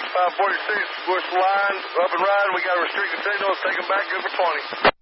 546, Bush line, up and riding. We got a restricted signal. Let's take them back. Good for 20.